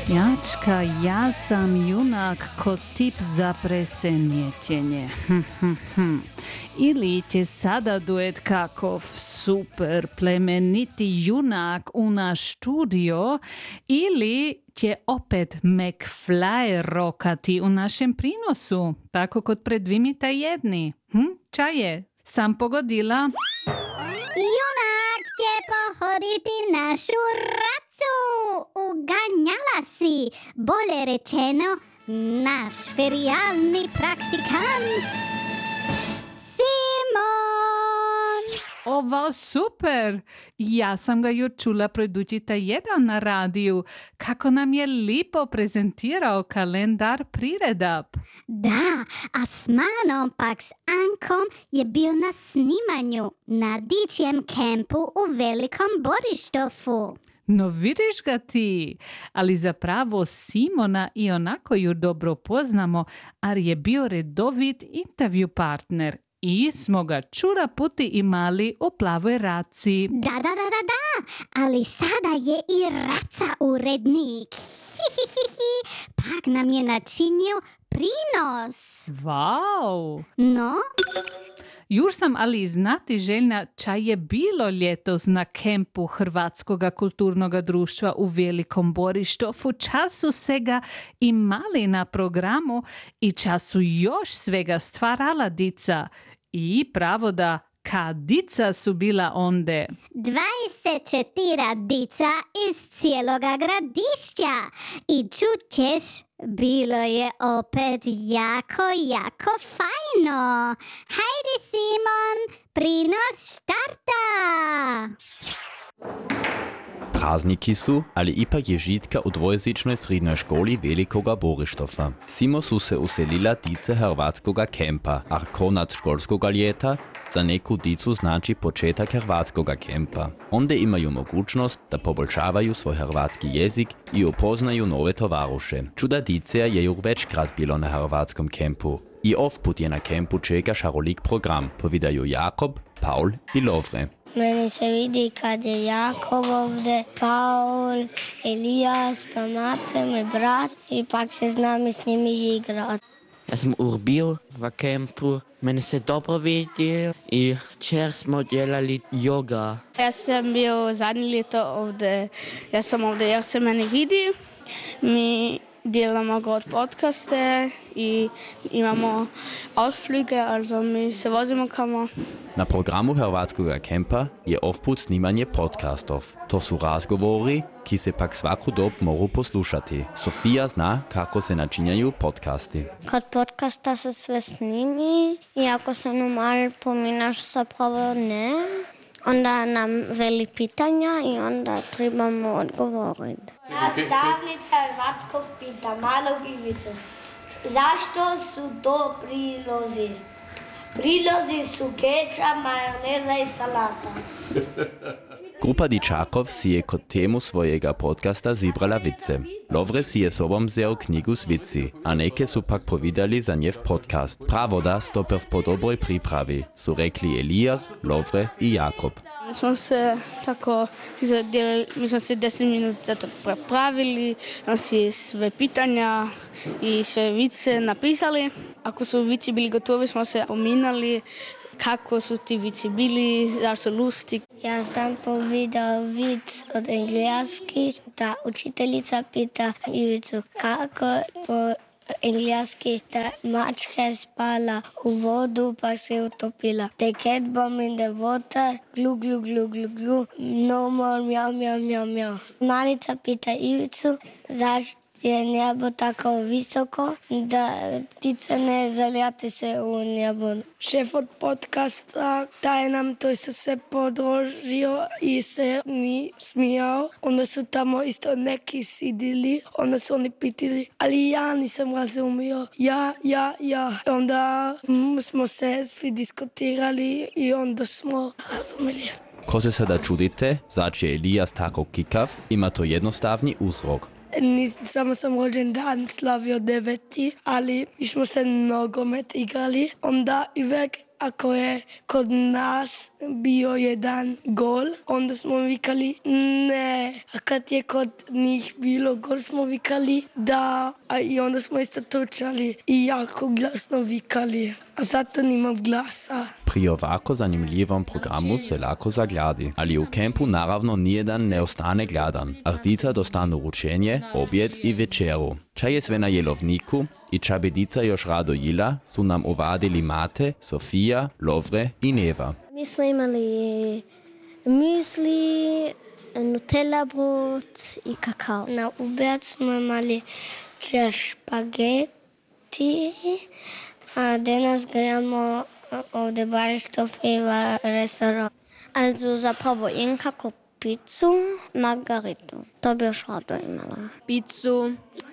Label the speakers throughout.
Speaker 1: Jačka, ja sam junak ko tip za presenjećenje. Ili će sada duet kakov super plemeniti junak u naš studio, ili će opet McFly rokati u našem prinosu, tako kod predvimita jedni. Čaje, sam pogodila?
Speaker 2: Junak će pohoditi našu racu. Uganjala si, bolje rečeno, naš ferijalni praktikant Simon.
Speaker 1: Ovo super! Ja sam ga ju čula predučita jedan na radiju, kako nam je lipo prezentirao kalendar priredab.
Speaker 2: Da, a s Manom pak s Ankom je bio na snimanju na dičjem kempu u Velikom Borištofu.
Speaker 1: No vidiš ga ti, ali zapravo Simona i onako ju dobro poznamo, ar je bio redovit intervju partner i smo ga čura puti imali u Plavoj raci.
Speaker 2: Da, ali sada je i raca urednik. Pak nam je načinio prinos.
Speaker 1: Wow!
Speaker 2: No?
Speaker 1: Już sam ali znati željna ča je bilo ljetos na kempu Hrvatskog kulturnog društva u Velikom Borištofu. Ča su se ga imali na programu i ča su još svega stvarala dica. I pravo da kad dica su bila onde?
Speaker 2: 24 dica iz cijeloga gradišća. I čućeš, bilo je opet jako fajno. Hajde Simon, prinos štarta!
Speaker 3: Prazniki su, ali ipak je žitka u dvojezičnoj srednjoj školi Velikoga Borištofa. Simo su se uselila dice hrvatskoga kempa, a konec školskoga ljeta za neku dicu znači početak hrvatskoga kempa. Onde imaju mogućnost da poboljšavaju svoj hrvatski jezik i upoznaju nove tovaruše. Čuda dice je ju večkrat bilo na hrvatskom kempu. I ovput je na kempu čeka šarolik program, povedaju Jakob, Paul i Lovre.
Speaker 4: Meni se vidi kad je Jakob ovdje, Paul, Elijas, pa Mate, moj brat i pak se znam s njimi igrati.
Speaker 5: Ja sam bil v kempu, meni se dobro vidi i včeraj smo delali joga.
Speaker 6: Ja sam bio zadnje ljeto ovdje, ja sam ovdje jer se meni vidi. Mi delamo god podcaste i imamo ausflüge, also mi se vozimo kamo.
Speaker 3: Na programu hrvatskoga kempa je ovput snimanje podcastov. To su razgovori, ki se pak svaku dob mogu poslušati. Sofija zna kako se načinjaju podcasti.
Speaker 4: Kod podcasta se sve snimi i ako se normal pominaš zapravo ne, onda nam veli pitanja i onda trebamo odgovoriti.
Speaker 7: Nastavnica hrvatskog pita malog Ivice. Zašto su to prilozi? Prilozi su kečap, majoneza i salata.
Speaker 3: Grupa dičakov si je kod temu svojega podcasta zibrala vice. Lovre si je sobom vzel knjigu s vici, a neke su pak povedali za njev podcast. Pravoda stoper po dobroj pripravi, su rekli Elijas, Lovre i Jakob.
Speaker 6: Mi smo se tako izdelili, mi smo se 10 minuta za to pripravili, smo si sve pitanja i sve vice napisali. Ako su vici bili gotovi, smo se pominali kako su ti vici bili, zašto su lusti.
Speaker 4: Ja sam povedal vic od engleski, da učiteljica pita Ivicu kako po engleski, da mačka je spala u vodu pa se utopila. The cat bomb in the water, glu glu glu glu glu, no more mjau mjau mjau mjau. Malica pita Ivicu zašto je nebo tako visoko da ptice ne zaljate se u nebo.
Speaker 8: Šef od podcasta daje nam to isto se podružio i se ni smijao. Onda su tamo isto neki sidili, onda su oni pitili, ali ja nisam razumio. Ja. Onda smo se svi diskutirali i onda smo razumeli.
Speaker 3: Ko se sada čudite, zač je Elijas tako kikav, ima to jednostavni uzrok.
Speaker 8: Samo sam rođendan slavio 9. ali mi smo se nogomet igrali. Onda uvijek ako je kod nas bio jedan gol, onda smo vikali ne. A kad je kod njih bilo gol, smo vikali da. A i onda smo isto trčali i jako glasno vikali. A zato nimam glasa.
Speaker 3: Pri ovako zanimljivom programu se lako zagladi, ali u kempu naravno nijedan ne ostane gladan. Artica dostanu ručenje, objed i večeru. Ča je sve na jelovniku i ča bi dica još rado jila, su nam uvadili Mate, Sofija, Lovre i Neva.
Speaker 4: Mi smo imali müsli, Nutella brod i kakao. Na obed smo imali špageti, a danas gremo ovdje Borištov i restoran. Also zapravo kako picu, margaritu. To bi još rado imala.
Speaker 9: Pizzu.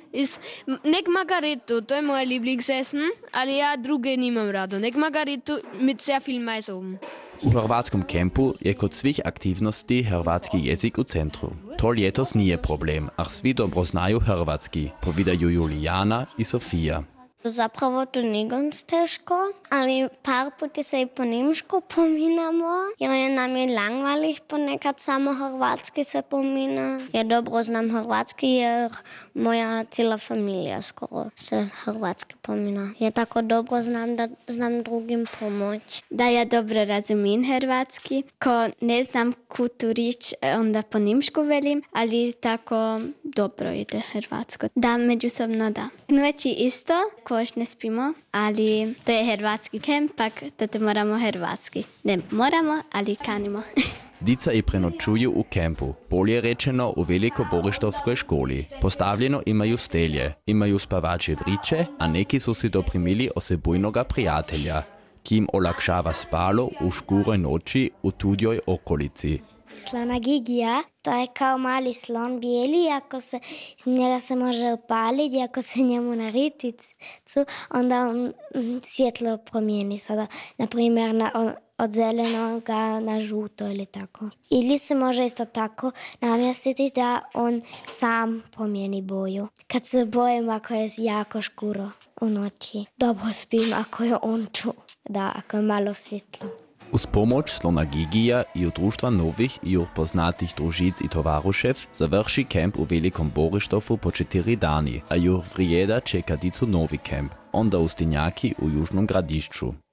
Speaker 9: Nek margaritu, to je moje Lieblingsessen, ali ja druge nimam rado. Nek margaritu mit sehr viel Mais oben.
Speaker 3: U hrvatskom kempu je kod svih aktivnosti hrvatski jezik u centru. To ljetos nije problem, a svi dobro znaju hrvatski, povedaju Julijana i Sofija.
Speaker 4: Zapravo to nije teško, ali par puti se i po njemšku pominamo, jer nam je langweilig ponekad samo hrvatski se pomina. Ja dobro znam hrvatski jer moja cijela familija skoro se hrvatski pomina. Ja tako dobro znam da znam drugim pomoć.
Speaker 10: Da ja dobro razumijem hrvatski, ko ne znam kutu rič, onda po njemšku velim, ali tako dobro ide hrvatsko. Da, međusobno da. Noći isto, koš ne spimo, ali to je hrvatski kemp, pak to moramo hrvatski. Ne moramo, ali kanimo.
Speaker 3: Dica i prenočuju u kempu, bolje rečeno u Velikoborištovskoj školi. Postavljeno imaju stelje, imaju spavače vriče, a neki su si doprimili osebujnoga prijatelja, ki im olakšava spalo u škuroj noći u tuđoj okolici.
Speaker 4: Slona Gigija, to je kao mali slon bijeli, ako se njega se može upaliti, ako se njemu nariti, onda on svjetlo promijeni sada, na primjer od zelenoga na žuto ili tako. Ili se može isto tako namjestiti da on sam promijeni boju. Kad se bojim ako je jako škuro u noći, dobro spim ako je on tu, da ako je malo svjetlo.
Speaker 3: Uz pomoć slona Gigija i od društva novih i už poznatih družic i tovarušev završi kemp u Velikom Borištovu po 4 dani, a jur vrijeda čeka dicu novi kemp, onda u Stinjaki u Južnom Gradišću.